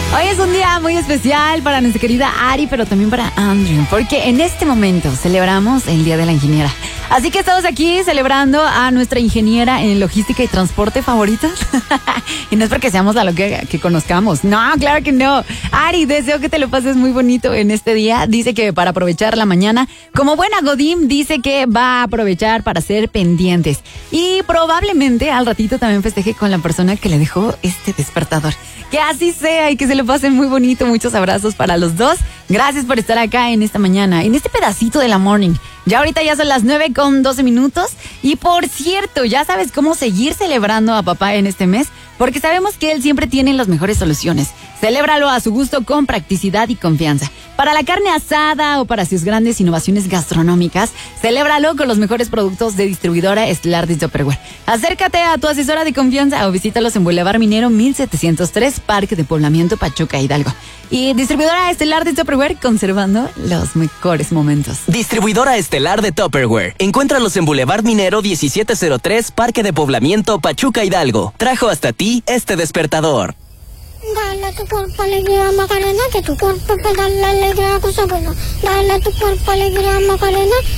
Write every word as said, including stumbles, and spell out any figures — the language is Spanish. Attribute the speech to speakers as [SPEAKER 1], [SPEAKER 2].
[SPEAKER 1] Hoy es un día muy especial para nuestra querida Ari, pero también para Andrew, porque en este momento celebramos el Día de la Ingeniera. Así que estamos aquí celebrando a nuestra ingeniera en logística y transporte favorita. Y no es porque seamos la loca que conozcamos. No, claro que no. Ari, deseo que te lo pases muy bonito en este día. Dice que para aprovechar la mañana, como buena Godín, dice que va a aprovechar para ser pendientes. Y probablemente al ratito también festeje con la persona que le dejó este despertador. Que así sea y que se lo pasen muy bonito. Muchos abrazos para los dos. Gracias por estar acá en esta mañana, en este pedacito de la morning. Ya ahorita ya son las nueve con doce minutos. Y por cierto, ya sabes cómo seguir celebrando a papá en este mes, porque sabemos que él siempre tiene las mejores soluciones. Celébralo a su gusto con practicidad y confianza. Para la carne asada o para sus grandes innovaciones gastronómicas, celébralo con los mejores productos de distribuidora estelar de Tupperware. Acércate a tu asesora de confianza o visítalos en Boulevard Minero mil setecientos tres, Parque de Poblamiento, Pachuca, Hidalgo. Y distribuidora estelar de Tupperware, conservando los mejores momentos.
[SPEAKER 2] Distribuidora estelar de Tupperware. Encuéntralos en Boulevard Minero diecisiete cero tres, Parque de Poblamiento, Pachuca, Hidalgo. Trajo hasta ti este despertador.
[SPEAKER 3] Dale a tu cuerpo alegría, Macarena, que tu cuerpo te da la alegría, cosa buena. Dale a tu cuerpo alegría, Macarena,